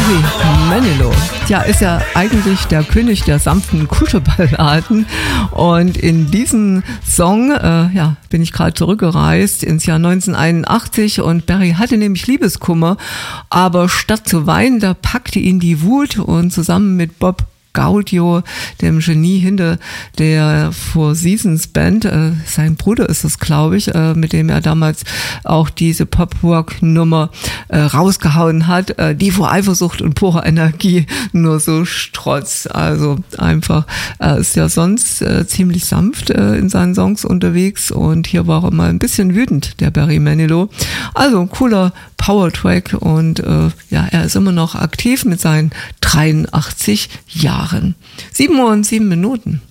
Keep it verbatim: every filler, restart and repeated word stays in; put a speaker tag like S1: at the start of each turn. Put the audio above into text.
S1: Barry Manilow. Ja, ist ja eigentlich der König der sanften Kuschelballaden. Und in diesem Song äh, ja, bin ich gerade zurückgereist ins Jahr neunzehnhunderteinundachtzig und Barry hatte nämlich Liebeskummer, aber statt zu weinen, da packte ihn die Wut und zusammen mit Bob Gaudio, dem Genie hinter der Four Seasons Band, äh, sein Bruder ist es, glaube ich, äh, mit dem er damals auch diese Pop-Rock-Nummer äh, rausgehauen hat, äh, die vor Eifersucht und purer Energie nur so strotzt. Also einfach, er ist ja sonst äh, ziemlich sanft äh, in seinen Songs unterwegs und hier war er mal ein bisschen wütend, der Barry Manilow. Also ein cooler Power-Track und äh, ja, er ist immer noch aktiv mit seinen dreiundachtzig Jahren. Sieben Uhr und sieben Minuten.